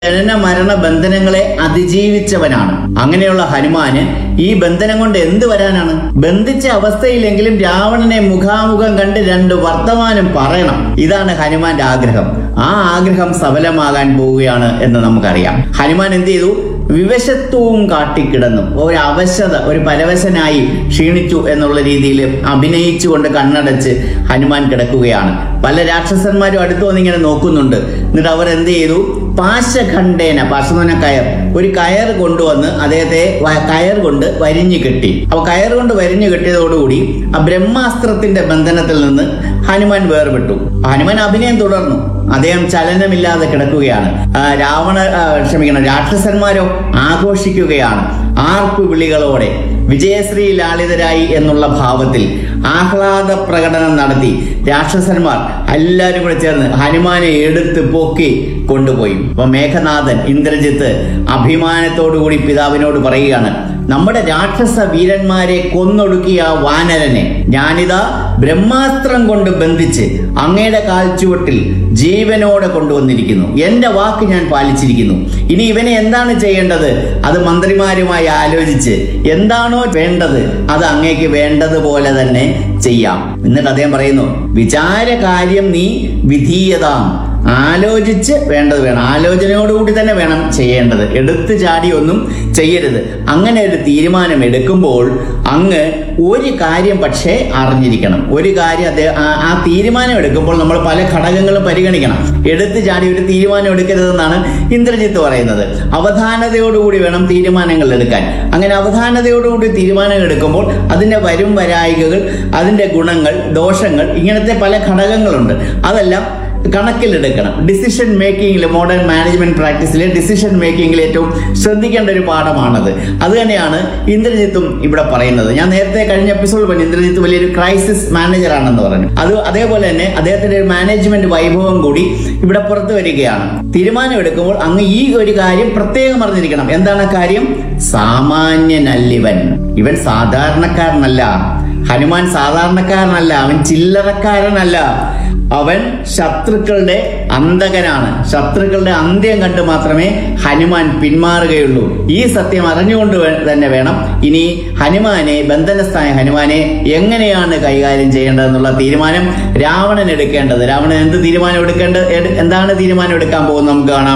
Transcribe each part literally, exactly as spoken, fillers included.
ജനന മരണ ബന്ധനങ്ങളെ അതിജീവിച്ചവനാണ്. അങ്ങനെയുള്ള ഹനുമാന് ഈ ബന്ധനം കൊണ്ട് എന്ത് വരാനാണ്? ബന്ധിച്ച അവസ്ഥയിലെങ്കിലും രാവണനെ മുഖാമുഖം കണ്ട് രണ്ട് വർത്തമാനം പറയണം. ഇതാണ് ഹനുമാന്റെ ആഗ്രഹം. ആ ആഗ്രഹം സഫലമാകാൻ പോവുകയാണ് എന്ന് നമുക്കറിയാം. ഹനുമാൻ എന്ത് ചെയ്തു? വിവശത്വവും കാട്ടിക്കിടന്നു. ഒരു അവശത, ഒരു പരവശനായി ക്ഷീണിച്ചു എന്നുള്ള രീതിയിൽ അഭിനയിച്ചുകൊണ്ട് കണ്ണടച്ച് ഹനുമാൻ കിടക്കുകയാണ്. പല രാക്ഷസന്മാരും അടുത്തു വന്നിങ്ങനെ നോക്കുന്നുണ്ട്. എന്നിട്ട് അവർ എന്ത് ചെയ്തു? പാശഖണ്ഡേന, പാശമെന്ന കയർ, ഒരു കയർ കൊണ്ടുവന്ന് അദ്ദേഹത്തെ കയർ കൊണ്ട് വരിഞ്ഞു കെട്ടി. അപ്പൊ കയർ കൊണ്ട് വരിഞ്ഞു കെട്ടിയതോടുകൂടി ആ ബ്രഹ്മാസ്ത്രത്തിന്റെ ബന്ധനത്തിൽ നിന്ന് ഹനുമാൻ വേർപെട്ടു. ഹനുമാൻ അഭിനയം തുടർന്നു. അദ്ദേഹം ചലനമില്ലാതെ കിടക്കുകയാണ്. രാവണ ക്ഷമിക്കണം രാക്ഷസന്മാരോ ആഘോഷിക്കുകയാണ്. ആർപ്പു വിളികളോടെ വിജയശ്രീ ലാളിതരായി എന്നുള്ള ഭാവത്തിൽ ആഹ്ലാദ പ്രകടനം നടത്തി രാക്ഷസന്മാർ എല്ലാവരും കൂടെ ചേർന്ന് ഹനുമാനെ എടുത്ത് പൊക്കി കൊണ്ടുപോയി. അപ്പൊ മേഘനാഥൻ ഇന്ദ്രജിത്ത് അഭിമാനത്തോടുകൂടി പിതാവിനോട് പറയുകയാണ്, നമ്മുടെ രാക്ഷസ വീരന്മാരെ കൊന്നൊടുക്കിയ വാനരനെ ഞാനിതാ ബ്രഹ്മാസ്ത്രം കൊണ്ട് ബന്ധിച്ച് അങ്ങയുടെ കാൽച്ചുവട്ടിൽ ജീവനോടെ കൊണ്ടുവന്നിരിക്കുന്നു. എന്റെ വാക്ക് ഞാൻ പാലിച്ചിരിക്കുന്നു. ഇനി ഇവനെ എന്താണ് ചെയ്യേണ്ടത്? അത് മന്ത്രിമാരുമായി ആലോചിച്ച് എന്താണോ വേണ്ടത് അത് അങ്ങേക്ക് വേണ്ടതുപോലെ തന്നെ ചെയ്യാം. എന്നിട്ട് അദ്ദേഹം പറയുന്നു, വിചാരകാര്യം നീ വിധീയതാം, ആലോചിച്ച് വേണ്ടത് വേണം. ആലോചനയോടുകൂടി തന്നെ വേണം ചെയ്യേണ്ടത്. എടുത്തു ചാടി ഒന്നും ചെയ്യരുത്. അങ്ങനെ ഒരു തീരുമാനം എടുക്കുമ്പോൾ അങ്ങ് ഒരു കാര്യം പക്ഷേ അറിഞ്ഞിരിക്കണം. ഒരു കാര്യം അദ്ദേഹം ആ തീരുമാനം എടുക്കുമ്പോൾ നമ്മൾ പല ഘടകങ്ങളും പരിഗണിക്കണം. എടുത്തു ചാടി ഒരു തീരുമാനം എടുക്കരുതെന്നാണ് ഇന്ദ്രജിത്ത് പറയുന്നത്. അവധാനതയോടുകൂടി വേണം തീരുമാനങ്ങൾ എടുക്കാൻ. അങ്ങനെ അവധാനതയോടുകൂടി തീരുമാനങ്ങൾ എടുക്കുമ്പോൾ അതിന്റെ വരും വരായികകൾ, അതിന്റെ ഗുണങ്ങൾ, ദോഷങ്ങൾ, ഇങ്ങനത്തെ പല ഘടകങ്ങളുണ്ട്. അതെല്ലാം കണക്കിലെടുക്കണം. ഡിസിഷൻ മേക്കിങ്ങിൽ, മോഡേൺ മാനേജ്മെന്റ് പ്രാക്ടീസിലെ ഡിസിഷൻ മേക്കിങ്ങിൽ ഏറ്റവും ശ്രദ്ധിക്കേണ്ട ഒരു പാഠമാണത്. അത് തന്നെയാണ് ഇന്ദ്രജിത്തും ഇവിടെ പറയുന്നത്. ഞാൻ നേരത്തെ കഴിഞ്ഞ എപ്പിസോഡ് പറഞ്ഞു ഇന്ദ്രജിത്ത് വലിയൊരു ക്രൈസിസ് മാനേജർ ആണെന്ന് പറഞ്ഞു. അത് അതേപോലെ തന്നെ അദ്ദേഹത്തിന്റെ ഒരു മാനേജ്മെന്റ് വൈഭവം കൂടി ഇവിടെ പുറത്തു വരികയാണ്. തീരുമാനം എടുക്കുമ്പോൾ അങ്ങ് ഈ ഒരു കാര്യം പ്രത്യേകം അറിഞ്ഞിരിക്കണം. എന്താണ് കാര്യം? സാമാന്യനല്ലിവൻ, ഇവൻ സാധാരണക്കാരനല്ല. ഹനുമാൻ സാധാരണക്കാരനല്ല, അവൻ ചില്ലറക്കാരനല്ല. അവൻ ശത്രുക്കളുടെ അന്തകനാണ്. ശത്രുക്കളുടെ അന്ത്യം കണ്ട് മാത്രമേ ഹനുമാൻ പിന്മാറുകയുള്ളൂ. ഈ സത്യം അറിഞ്ഞുകൊണ്ട് തന്നെ വേണം ഇനി ഹനുമാനെ, ബന്ധനസ്ഥായ ഹനുമാനെ എങ്ങനെയാണ് കൈകാര്യം ചെയ്യേണ്ടതെന്നുള്ള തീരുമാനം രാവണൻ എടുക്കേണ്ടത്. രാവണൻ എന്ത് തീരുമാനം എടുക്കേണ്ടത്, എന്താണ് തീരുമാനം എടുക്കാൻ പോകുന്നത് നമുക്ക് കാണാം.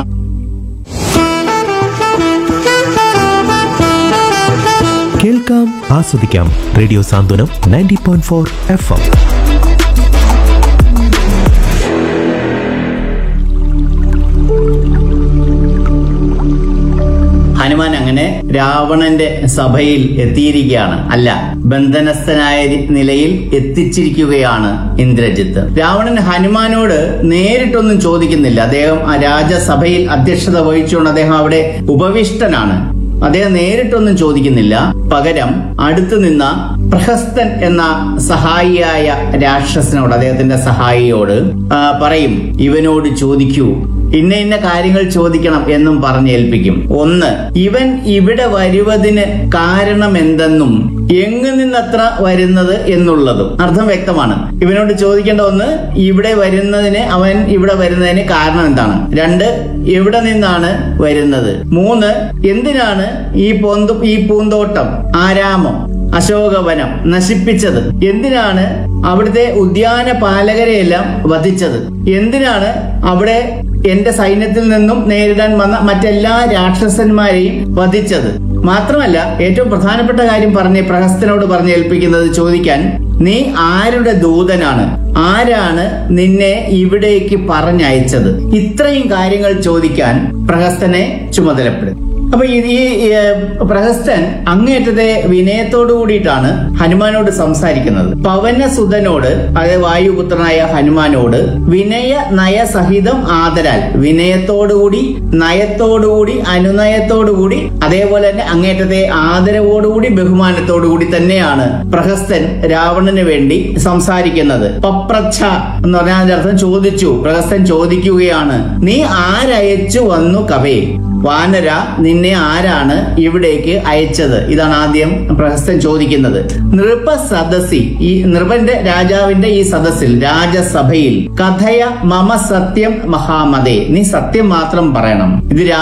കേൾക്കാം, ആസ്വദിക്കാം. റേഡിയോ സാന്ത്വനം ninety point four F M. Hanuman അങ്ങനെ രാവണന്റെ സഭയിൽ എത്തിയിരിക്കുകയാണ്. അല്ല, ബന്ധനസ്ഥനായ നിലയിൽ എത്തിച്ചിരിക്കുകയാണ് ഇന്ദ്രജിത്ത്. രാവണൻ ഹനുമാനോട് നേരിട്ടൊന്നും ചോദിക്കുന്നില്ല. അദ്ദേഹം ആ രാജസഭയിൽ അധ്യക്ഷത വഹിച്ചുകൊണ്ട് അദ്ദേഹം അവിടെ ഉപവിഷ്ടനാണ്. അദ്ദേഹം നേരിട്ടൊന്നും ചോദിക്കുന്നില്ല. പകരം അടുത്തു നിന്ന പ്രഹസ്തൻ എന്ന സഹായിയായ രാക്ഷസനോട്, അദ്ദേഹത്തിന്റെ സഹായിയോട് പറയും, ഇവനോട് ചോദിക്കൂ, ഇന്ന ഇന്ന കാര്യങ്ങൾ ചോദിക്കണം എന്നും പറഞ്ഞേൽപ്പിക്കും. ഒന്ന്, ഇവൻ ഇവിടെ വരുവതിന് കാരണം എന്തെന്നും എങ്ങു നിന്നത്ര വരുന്നത് എന്നുള്ളതും അർത്ഥം വ്യക്തമാണ്. ഇവനോട് ചോദിക്കേണ്ട ഒന്ന്, ഇവിടെ വരുന്നതിന് അവൻ ഇവിടെ വരുന്നതിന് കാരണം എന്താണ്. രണ്ട്, എവിടെ നിന്നാണ് വരുന്നത്. മൂന്ന്, എന്തിനാണ് ഈ പൊന്തു ഈ പൂന്തോട്ടം, ആരാമം, അശോകവനം നശിപ്പിച്ചത്. എന്തിനാണ് അവിടുത്തെ ഉദ്യാന പാലകരെയെല്ലാം വധിച്ചത്. എന്തിനാണ് അവിടെ എന്റെ സൈന്യത്തിൽ നിന്നും നേരിടാൻ വന്ന മറ്റെല്ലാ രാക്ഷസന്മാരെയും വധിച്ചത്. മാത്രമല്ല ഏറ്റവും പ്രധാനപ്പെട്ട കാര്യം പറഞ്ഞ് പ്രഹസ്തനോട് പറഞ്ഞേൽപ്പിക്കുന്നത് ചോദിക്കാൻ, നീ ആരുടെ ദൂതനാണ്, ആരാണ് നിന്നെ ഇവിടേക്ക് പറഞ്ഞയച്ചത്. ഇത്രയും കാര്യങ്ങൾ ചോദിക്കാൻ പ്രഹസ്തനെ ചുമതലപ്പെടും. അപ്പൊ ഈ പ്രഹസ്തൻ അങ്ങേറ്റത്തെ വിനയത്തോടു കൂടിയിട്ടാണ് ഹനുമാനോട് സംസാരിക്കുന്നത്. പവനസുതനോട്, അതായത് വായുപുത്രനായ ഹനുമാനോട് വിനയ നയസഹിതം ആദരാൽ, വിനയത്തോടുകൂടി, നയത്തോടുകൂടി, അനുനയത്തോടുകൂടി, അതേപോലെ തന്നെ അങ്ങേറ്റത്തെ ആദരവോടുകൂടി, ബഹുമാനത്തോടുകൂടി തന്നെയാണ് പ്രഹസ്തൻ രാവണന് വേണ്ടി സംസാരിക്കുന്നത്. പപ്രച്ഛ എന്ന് പറഞ്ഞാൽ അതിന്റെ അർത്ഥം ചോദിച്ചു. പ്രഹസ്തൻ ചോദിക്കുകയാണ്, നീ ആരയച്ചു വന്നു കവേ, വാനര നിന്നെ ആരാണ് ഇവിടേക്ക് അയച്ചത്. ഇതാണ് ആദ്യം പ്രഹസ്തൻ ചോദിക്കുന്നത്. നൃപ സദസ്സി, ഈ നൃപന്റെ രാജാവിന്റെ ഈ സദസ്സിൽ, രാജസഭയിൽ, കഥയ മമ സത്യം മഹാമതേ, നീ സത്യം മാത്രം പറയണം. ഇത്